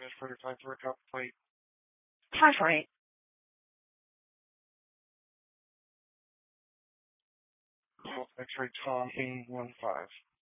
45 for a cup plate. Five for 8. X-ray Tom 815.